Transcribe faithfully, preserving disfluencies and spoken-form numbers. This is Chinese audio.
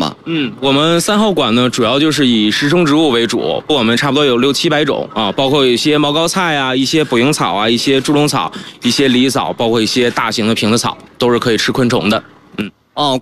吗？ 嗯，我们三号馆呢，主要就是以食虫植物为主，我们差不多有六七百种啊，包括一些毛膏菜啊、一些捕蝇草啊、一些猪笼草、一些狸藻，包括一些大型的瓶子草，都是可以吃昆虫的。嗯。 哦，